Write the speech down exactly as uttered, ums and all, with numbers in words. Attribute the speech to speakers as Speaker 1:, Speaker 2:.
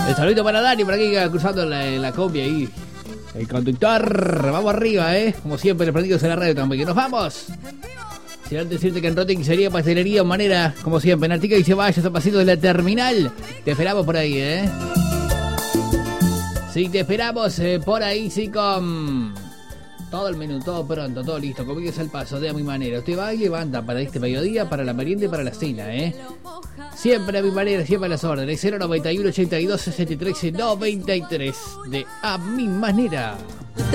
Speaker 1: El saludito para Dani, por aquí cruzando la, la combi ahí. El conductor, vamos arriba, ¿eh? Como siempre, prendidos en la radio también. ¡Que nos vamos! Sin antes decirte que en Rotin sería pastelería manera, como siempre, en Artica y Ceballos, a pasito de la terminal. Te esperamos por ahí, ¿eh? Sí, te esperamos eh, por ahí, sí, con todo el menú, todo pronto, todo listo. Comidas al paso, de a mi manera. Usted va y levanta para este mediodía, para la merienda y para la cena, ¿eh? Siempre a mi manera, siempre a las órdenes. cero noventa y uno ochenta y dos sesenta y tres noventa y tres de a mi manera.